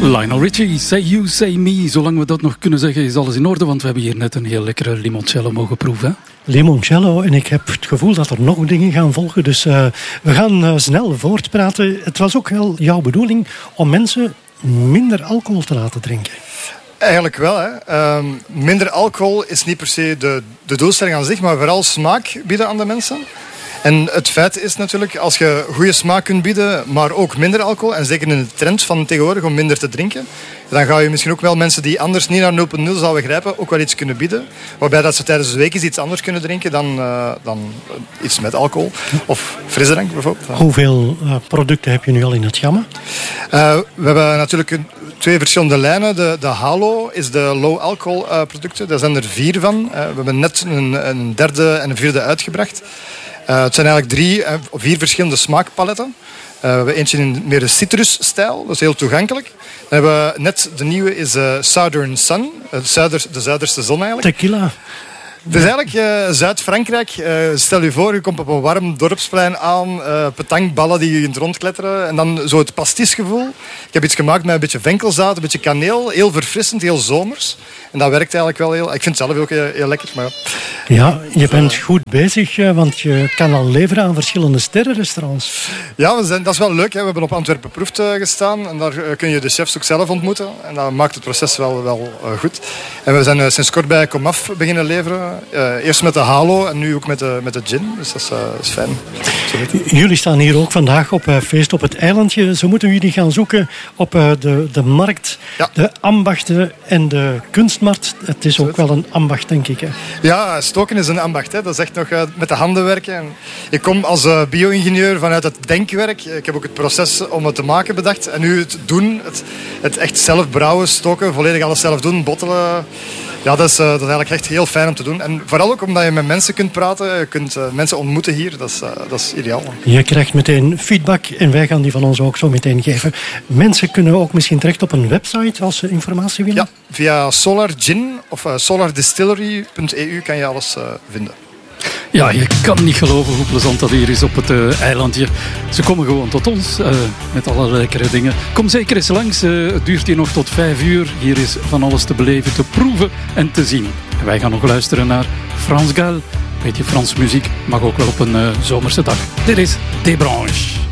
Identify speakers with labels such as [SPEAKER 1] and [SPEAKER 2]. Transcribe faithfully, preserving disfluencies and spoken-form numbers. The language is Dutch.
[SPEAKER 1] Lionel Richie, Say You, Say Me. Zolang we dat nog kunnen zeggen is alles in orde, want we hebben hier net een heel lekkere limoncello mogen proeven. Hè?
[SPEAKER 2] Limoncello, en ik heb het gevoel dat er nog dingen gaan volgen. Dus uh, we gaan uh, snel voortpraten. Het was ook wel jouw bedoeling om mensen minder alcohol te laten drinken.
[SPEAKER 3] Eigenlijk wel. Hè. Um, minder alcohol is niet per se de, de doelstelling aan zich, maar vooral smaak bieden aan de mensen. En het feit is natuurlijk, als je goede smaak kunt bieden, maar ook minder alcohol, en zeker in de trend van tegenwoordig om minder te drinken, dan ga je misschien ook wel mensen die anders niet naar nul punt nul zouden grijpen, ook wel iets kunnen bieden. Waarbij dat ze tijdens de week iets anders kunnen drinken dan, uh, dan iets met alcohol. Of frisdrank bijvoorbeeld.
[SPEAKER 2] Hoeveel uh, producten heb je nu al in het gamma?
[SPEAKER 3] Uh, we hebben natuurlijk twee verschillende lijnen. De, de Halo is de low alcohol uh, producten. Daar zijn er vier van. Uh, we hebben net een, een derde en een vierde uitgebracht. Uh, het zijn eigenlijk drie of vier verschillende smaakpaletten. Uh, we hebben eentje in meer de citrusstijl, dat is heel toegankelijk. Dan hebben we net de nieuwe is uh, Southern Sun, uh, de, zuider, de zuiderste zon eigenlijk.
[SPEAKER 2] Tequila.
[SPEAKER 3] Het is eigenlijk uh, Zuid-Frankrijk. Uh, stel je voor, je komt op een warm dorpsplein aan, uh, petankballen die je in het rond kletteren en dan zo het pastisgevoel. Ik heb iets gemaakt met een beetje venkelzaad, een beetje kaneel, heel verfrissend, heel zomers. En dat werkt eigenlijk wel heel... Ik vind het zelf ook heel, heel lekker, maar...
[SPEAKER 2] Ja, je bent goed bezig, want je kan al leveren aan verschillende sterrenrestaurants.
[SPEAKER 3] Ja, we zijn, dat is wel leuk. Hè. We hebben op Antwerpen Proeft uh, gestaan en daar uh, kun je de chefs ook zelf ontmoeten. En dat maakt het proces wel, wel uh, goed. En we zijn uh, sinds kort bij Komaf beginnen leveren. Uh, eerst met de Halo en nu ook met de, met de gin. Dus dat is, uh, dat is fijn.
[SPEAKER 2] Jullie staan hier ook vandaag op uh, feest op het eilandje. Zo moeten jullie gaan zoeken op uh, de, de markt, ja. De ambachten en de kunstmarkt. Het is ook wel een ambacht, denk ik. Hè?
[SPEAKER 3] Ja, stoken is een ambacht. Hè. Dat is echt nog uh, met de handen werken. En ik kom als uh, bio-ingenieur vanuit het denkwerk. Ik heb ook het proces om het te maken bedacht. En nu het doen, het, het echt zelf brouwen, stoken, volledig alles zelf doen, bottelen. Ja, dat is, uh, dat is eigenlijk echt heel fijn om te doen. En vooral ook omdat je met mensen kunt praten, je kunt uh, mensen ontmoeten hier. Dat is, uh, dat is ideaal.
[SPEAKER 2] Je krijgt meteen feedback en wij gaan die van ons ook zo meteen geven. Mensen kunnen ook misschien terecht op een website als ze informatie willen?
[SPEAKER 3] Ja, via Solar Gin of uh, solar distillery punt e u kan je alles uh, vinden.
[SPEAKER 1] Ja, je kan niet geloven hoe plezant dat hier is op het uh, eilandje. Ze komen gewoon tot ons uh, met alle lekkere dingen. Kom zeker eens langs. Uh, het duurt hier nog tot vijf uur. Hier is van alles te beleven, te proeven en te zien. En wij gaan nog luisteren naar France Gall. Beetje Frans muziek, mag ook wel op een uh, zomerse dag. Dit is Des Branches.